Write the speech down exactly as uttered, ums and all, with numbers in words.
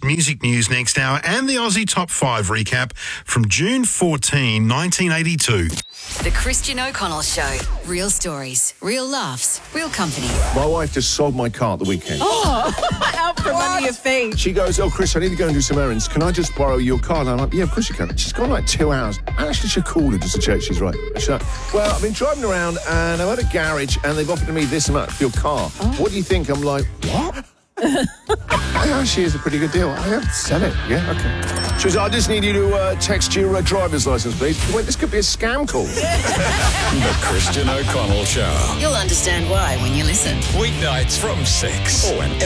music news next hour and the Aussie Top five recap from June fourteenth, nineteen eighty-two. The Christian O'Connell Show. Real stories, real laughs, real company. My wife just sold my car at the weekend. Oh, out from under your feet. She goes, oh, Chris, I need to go and do some errands. Can I just borrow your car? And I'm like, yeah, of course you can. She's gone like two hours. I actually should call her just to check she's right. She's like, well, I've been driving around and I'm at a garage and they've offered me this amount for your car. Oh. What do you think? I'm like, what? Oh, she is a pretty good deal. I have to sell it. Yeah, okay. She was, I just need you to uh, text your uh, driver's license, please. Wait, this could be a scam call. The Christian O'Connell Show. You'll understand why when you listen. Weeknights from six. Oh, and